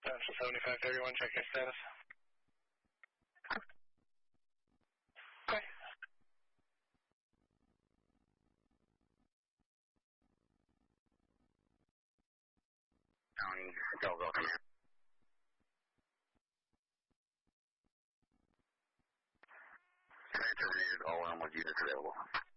Central 7531, check your status. Okay. County, go command. Terminated all Elmwood units available.